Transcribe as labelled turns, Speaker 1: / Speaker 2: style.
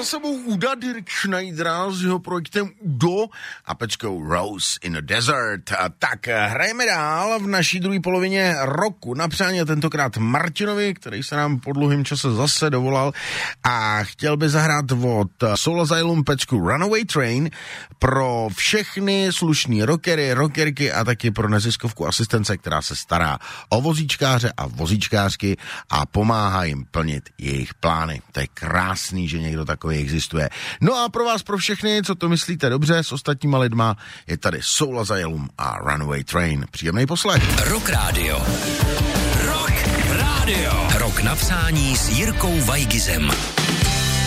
Speaker 1: za sebou Uda Dirk Schneidera s jeho projektem Udo a peckou Rose in the Desert. A tak hrajeme dál v naší druhé polovině roku. Na přání tentokrát Martinovi, který se nám po dlouhém čase zase dovolal a chtěl by zahrát od Soul Asylum pecku Runaway Train pro všechny slušný rockery, rockerky a taky pro neziskovku asistence, která se stará o vozíčkáře a vozíčkářky a pomáhá jim plnit jejich plány. To je krásný, že někdo takový existuje. No a pro vás, pro všechny, co to myslíte dobře s ostatníma lidma, je tady Soul Asylum a Runaway Train. Příjemný poslech.
Speaker 2: Rock Radio. Rock Radio. Rock na přání s Jirkou Vajgizem.